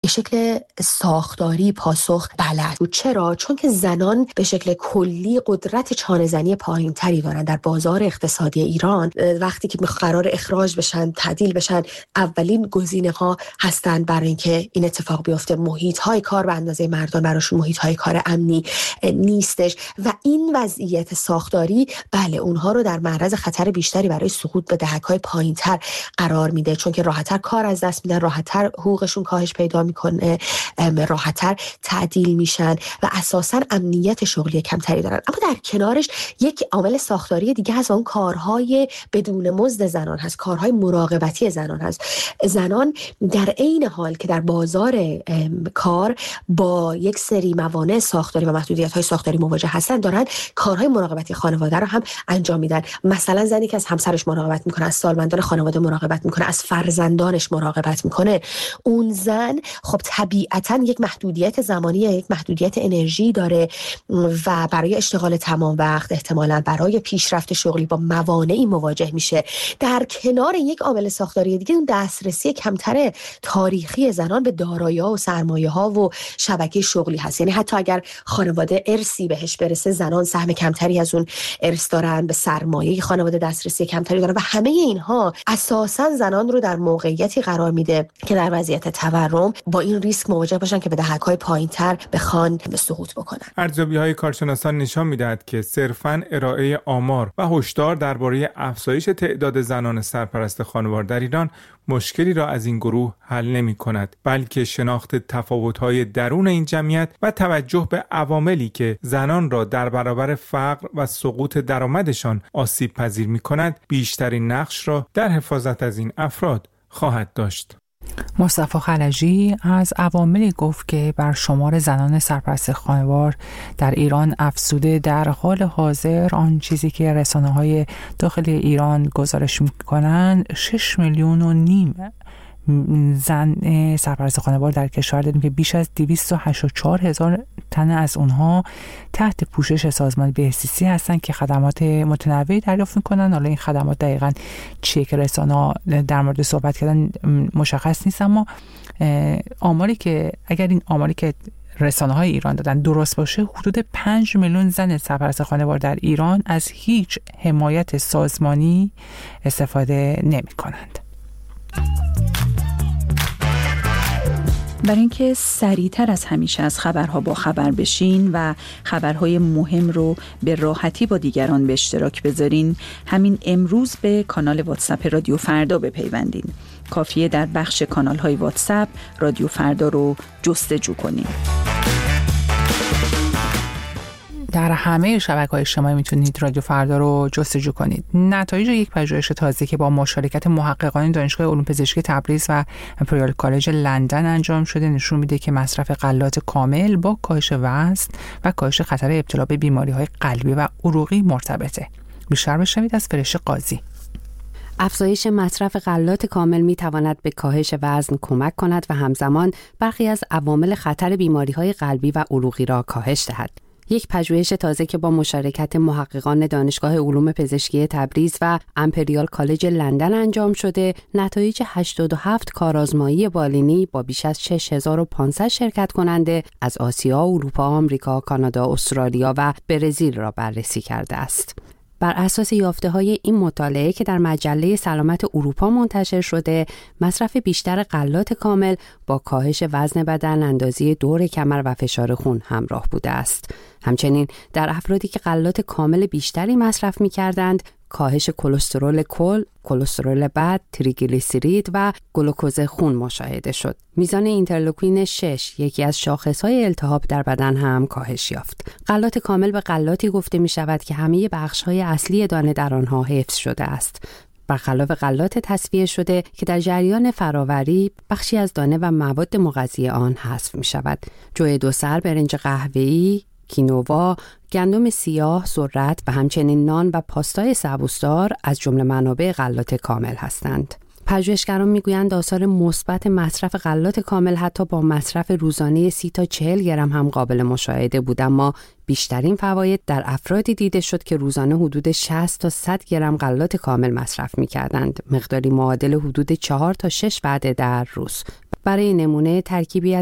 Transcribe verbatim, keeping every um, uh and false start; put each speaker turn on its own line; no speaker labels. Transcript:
به شکل ساختاری پاسخ بلد بود. چرا؟ چون که زنان به شکل کلی قدرت چانه‌زنی پایین‌تری دارن در بازار اقتصادی ایران. وقتی که قرار اخراج بشن، تعدیل بشن، اولین گزینه‌ها هستن برای اینکه این اتفاق بیفته. محیط‌های کار به اندازه مردان براشون محیط‌های کار امنی نیستش و این وضعیت ساختاری بله اونها رو در معرض خطر بیشتری برای سقوط به دهک‌های پایین‌تر قرار میده، چون که راحت‌تر کار از دست میدن، راحت‌تر حقوقشون کاهش پیدا میکنه، راحت‌تر تعدیل میشن و اساساً امنیت شغلی کمتری دارن. اما در کنارش یک عامل ساختاری دیگه از اون کارهای بدون مزد زنان هست، کارهای مراقبتی زنان هست. زنان در عین حال که در بازار کار با یک سری موانع ساختاری و محدودیت‌های ساختاری مواجه هستن، دارن کارهای مراقبتی خانواده رو هم انجام میدن. مثلا زنی که از همسرش مراقبت میکنه، از سالمندان خانواده مراقبت میکنه، از فرزندانش مراقبت میکنه، اون زن خب طبیعتاً یک محدودیت زمانی یا یک محدودیت انرژی داره و برای اشتغال تمام وقت احتمالاً برای پیشرفت شغلی با موانعی مواجه میشه. در کنار یک عامل ساختاری دیگه اون دسترسی کمتر تاریخی زنان به دارایی‌ها و سرمایه‌ها و شبکه شغلی هست. یعنی حتی اگر خانواده ارثی بهش برسه، زنان سهم کمتری از اون ارث دارن، به سرمایه خانواده دسترسی کمتری دارن و همه اینها اساساً زنان رو در موقعیتی قرار میده که در وضعیت تورم با این ریسک مواجه باشن که به دهک‌های پایین‌تر بخوان سقوط بکنن.
ارزیابی‌های کارشناسان نشان می‌دهد که صرفاً ارائه آمار و هشدار درباره افزایش تعداد زنان سرپرست خانوار در ایران مشکلی را از این گروه حل نمی‌کند، بلکه شناخت تفاوت‌های درون این جمعیت و توجه به عواملی که زنان را در برابر فقر و سقوط درآمدشان آسیب پذیر می‌کند بیشترین نقش را در حفاظت از این افراد خواهد داشت.
مصطفی خلجی از عواملی گفت که بر شمار زنان سرپرست خانوار در ایران افزوده. در حال حاضر آن چیزی که رسانه‌های داخل ایران گزارش می‌کنند شش میلیون و نیم زن سرپرست خانوار در کشور داریم که بیش از دویست و هشتاد و چهار هزار تن از اونها تحت پوشش سازمان بهزیستی هستند که خدمات متنوعی دریافت میکنن. حالا این خدمات دقیقاً چیه که رسانه‌ها در مورد صحبت کردن مشخص نیست، اما آماری که اگر این آماری که رسانه‌های ایران دادن درست باشه، حدود پنج میلیون زن سرپرست خانوار در ایران از هیچ حمایت سازمانی استفاده نمی‌کنند.
برای اینکه سریعتر از همیشه از خبرها با خبر بشین و خبرهای مهم رو به راحتی با دیگران به اشتراک بذارین، همین امروز به کانال واتساپ رادیو فردا بپیوندین. کافیه در بخش کانال‌های واتساپ رادیو فردا رو جستجو کنین.
در همه شبکه‌های اجتماعی میتونید رادیو فردا رو جستجو کنید. نتایج یک پژوهش تازه که با مشارکت محققان دانشگاه علوم پزشکی تبریز و امپریال کالج لندن انجام شده نشون میده که مصرف غلات کامل با کاهش وزن و کاهش خطر ابتلا به بیماری‌های قلبی و عروقی مرتبطه. بیشتر بشنوید از فرشته قاضی.
افزایش مصرف غلات کامل می تواند به کاهش وزن کمک کند و همزمان برخی از عوامل خطر بیماری‌های قلبی و عروقی را کاهش دهد. یک پژوهش تازه که با مشارکت محققان دانشگاه علوم پزشکی تبریز و امپریال کالج لندن انجام شده، نتایج هشتاد و هفت کارآزمایی بالینی با بیش از شش هزار و پانصد شرکت کننده از آسیا، اروپا، آمریکا، کانادا، استرالیا و برزیل را بررسی کرده است. بر اساس یافته‌های این مطالعه که در مجله سلامت اروپا منتشر شده، مصرف بیشتر غلات کامل با کاهش وزن بدن، اندازی دور کمر و فشار خون همراه بوده است. همچنین در افرادی که غلات کامل بیشتری مصرف می‌کردند، کاهش کلسترول کل، کلسترول بد، تریگلیسیرید و گلوکوز خون مشاهده شد. میزان اینترلوکین شش، یکی از شاخص‌های التهاب در بدن هم کاهش یافت. غلات کامل به غلاتی گفته می‌شود که همه بخش‌های اصلی دانه در آنها حفظ شده است، برخلاف غلات تصفیه شده که در جریان فراوری بخشی از دانه و مواد مغذی آن حذف می‌شود. جوی دو سر، برنج قهوه‌ای، کینوا، گندم سیاه، ذرت و همچنین نان و پاستای سبوسدار از جمله منابع غلات کامل هستند. پژوهشگران میگویند آثار مثبت مصرف غلات کامل حتی با مصرف روزانه سی تا چهل گرم هم قابل مشاهده بود، اما بیشترین فواید در افرادی دیده شد که روزانه حدود شصت تا صد گرم غلات کامل مصرف می‌کردند، مقداری معادل حدود چهار تا شش وعده در روز. برای نمونه ترکیبی